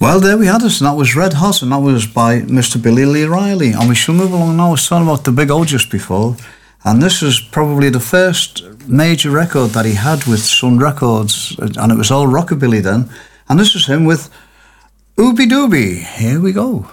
Well, there we had us, and that was Red Hot, and that was by Mr. Billy Lee Riley. And we shall move along now. I was talking about the Big O just before, and this was probably the first major record that he had with Sun Records, and it was all rockabilly then. And this was him with Ooby Dooby. Here we go.